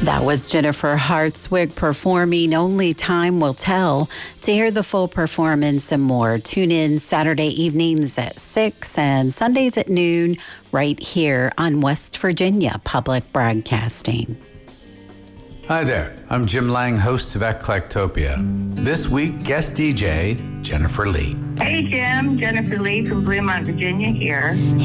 That was Jennifer Hartswig performing Only Time Will Tell. To hear the full performance and more, tune in Saturday evenings at 6 and Sundays at noon right here on West Virginia Public Broadcasting. Hi there, I'm Jim Lang, host of Eclectopia. This week, guest DJ, Jennifer Lee. Hey Jim, Jennifer Lee from Bluemont, Virginia here.